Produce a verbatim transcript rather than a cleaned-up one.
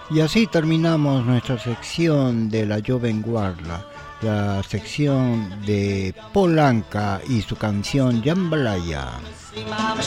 Y así terminamos nuestra sección de la Joven Guarda, la sección de Polanca y su canción Jambalaya.